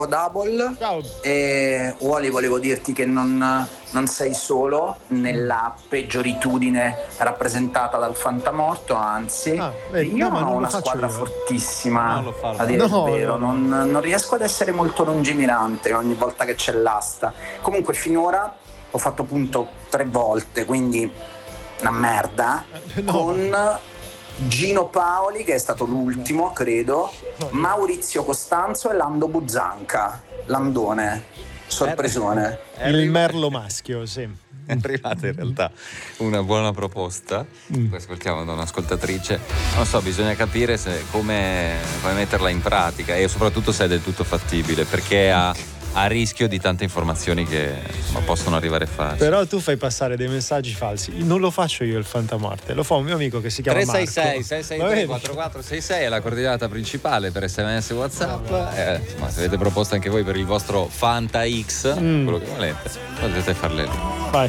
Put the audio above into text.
Double. Ciao. E Wally, volevo dirti che non sei solo nella peggioritudine rappresentata dal fantamorto, anzi vedi, io no, ma non ho non lo una faccio squadra io. fortissima, Non lo fa, a dire no, il vero, no. non riesco ad essere molto lungimirante ogni volta che c'è l'asta. Comunque finora ho fatto punto 3 volte, quindi una merda, No. con Gino Paoli, che è stato l'ultimo, credo, Maurizio Costanzo e Lando Buzzanca. Landone, sorpresone. Il merlo maschio, sì. È arrivata in realtà una buona proposta. Poi ascoltiamo da un'ascoltatrice. Non so, bisogna capire come metterla in pratica e soprattutto se è del tutto fattibile, perché a rischio di tante informazioni che insomma, possono arrivare facili. Però tu fai passare dei messaggi falsi. Non lo faccio io il fantamorte, lo fa un mio amico che si chiama 366 Marco. 663 4466 è la coordinata principale per SMS WhatsApp. Insomma, se avete proposte anche voi per il vostro Fanta X, quello che volete, potete farle lì. Vai.